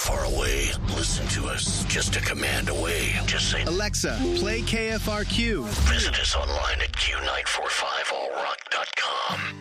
far away, listen to us just a command away. Just say, Alexa, play KFRQ. Visit us online at Q945allrock.com.